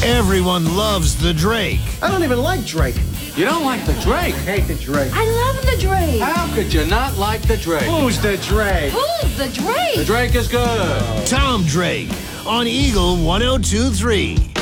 Everyone loves the Drake. I don't even like Drake. You don't like the Drake? I hate the Drake. I love the Drake. How could you not like the Drake? Who's the Drake? Who's the Drake? The Drake is good. Tom Drake on Eagle 102.3.